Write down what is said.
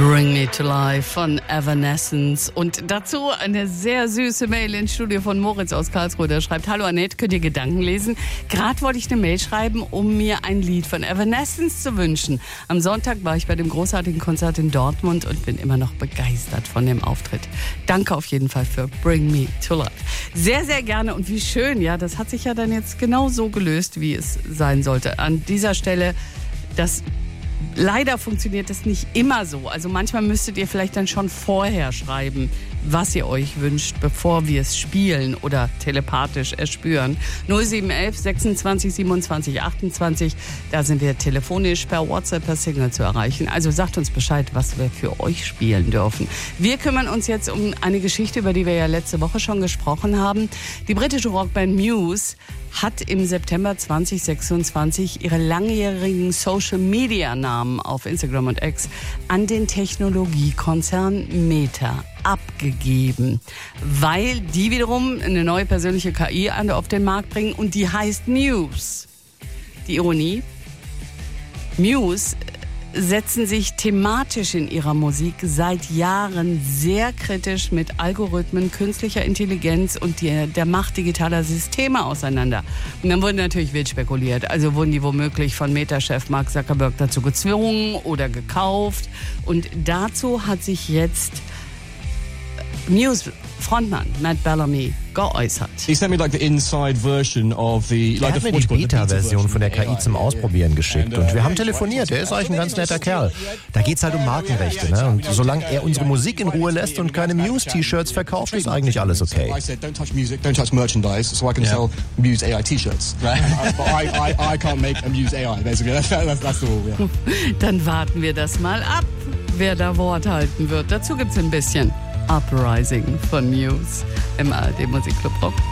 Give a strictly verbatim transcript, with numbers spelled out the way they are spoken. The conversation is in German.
Bring Me to Life von Evanescence. Und dazu eine sehr süße Mail ins Studio von Moritz aus Karlsruhe. Der schreibt: Hallo Annette, könnt ihr Gedanken lesen? Gerade wollte ich eine Mail schreiben, um mir ein Lied von Evanescence zu wünschen. Am Sonntag war ich bei dem großartigen Konzert in Dortmund und bin immer noch begeistert von dem Auftritt. Danke auf jeden Fall für Bring Me to Life. Sehr, sehr gerne und wie schön, ja, das hat sich ja dann jetzt genau so gelöst, wie es sein sollte. An dieser Stelle, das leider funktioniert das nicht immer so. Also manchmal müsstet ihr vielleicht dann schon vorher schreiben, was ihr euch wünscht, bevor wir es spielen oder telepathisch erspüren. null sieben eins eins sechsundzwanzig siebenundzwanzig achtundzwanzig, da sind wir telefonisch, per WhatsApp, per Signal zu erreichen. Also sagt uns Bescheid, was wir für euch spielen dürfen. Wir kümmern uns jetzt um eine Geschichte, über die wir ja letzte Woche schon gesprochen haben. Die britische Rockband Muse hat im September zwanzig sechsundzwanzig ihre langjährigen Social-Media-Namen auf Instagram und X an den Technologiekonzern Meta abgegeben, weil die wiederum eine neue persönliche K I auf den Markt bringen und die heißt Muse. Die Ironie: Muse setzen sich thematisch in ihrer Musik seit Jahren sehr kritisch mit Algorithmen, künstlicher Intelligenz und die, der Macht digitaler Systeme auseinander. Und dann wurde natürlich wild spekuliert. Also wurden die womöglich von Meta-Chef Mark Zuckerberg dazu gezwungen oder gekauft. Und dazu hat sich jetzt Muse-Frontmann Matt Bellamy geäußert. He sent me like the inside version of the, Er like hat the mir die Beta-Version von der K I zum Ausprobieren geschickt und wir haben telefoniert. Er ist eigentlich ein ganz netter Kerl. Da geht's halt um Markenrechte, ne? Und solange er unsere Musik in Ruhe lässt und keine Muse-T-Shirts verkauft, ist eigentlich alles okay. I said, don't touch music, don't touch merchandise, so I can sell Muse A I T-shirts. Right. Uh, but I, I, I can't make a Muse A I, basically. That's, that's, that's the rule, yeah. Dann warten wir das mal ab, wer da Wort halten wird. Dazu gibt's ein bisschen Uprising von Muse im A R D Musikclub Rock.